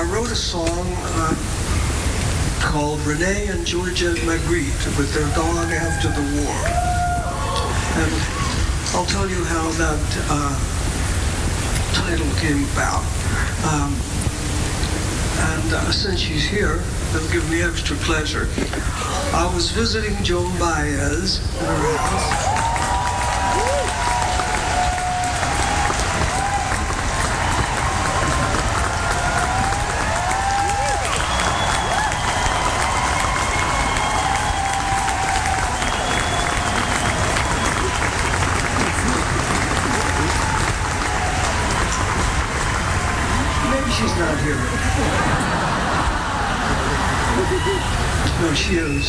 wrote a song called Renee and Georgia Magritte with their dog after the war. And I'll tell you how that title came about. Since she's here, it'll give me extra pleasure. I was visiting Joan Baez in her house. Maybe she's not here. No, she is.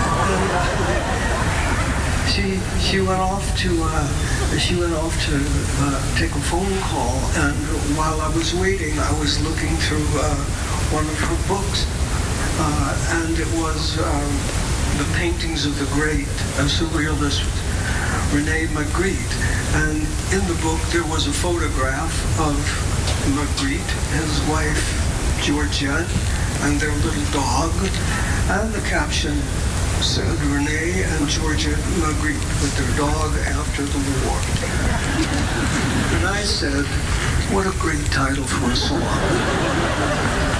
She went off to take a phone call, and while I was waiting, I was looking through one of her books, and it was The Paintings of the Great, a surrealist Renee Magritte. And in the book, there was a photograph of Magritte, his wife Georgia, and their little dog, and the caption said Renee and Georgia Magritte with their dog after the war. And I said, what a great title for a song.